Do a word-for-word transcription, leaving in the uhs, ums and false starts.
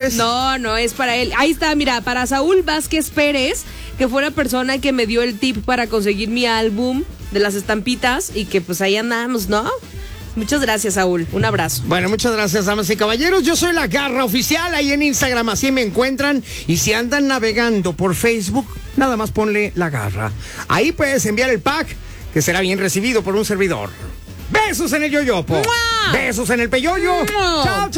Pérez. No, no, es para él. Ahí está, mira, para Saúl Vázquez Pérez, que fue la persona que me dio el tip para conseguir mi álbum de las estampitas y que pues ahí andamos, ¿no? Muchas gracias, Saúl. Un abrazo. Bueno, muchas gracias, damas y caballeros. Yo soy La Garra Oficial, ahí en Instagram, así me encuentran. Y si andan navegando por Facebook, nada más ponle La Garra. Ahí puedes enviar el pack, que será bien recibido por un servidor. Besos en el yoyopo. ¡Mua! Besos en el peyoyo. ¡Mua! Chao, chao.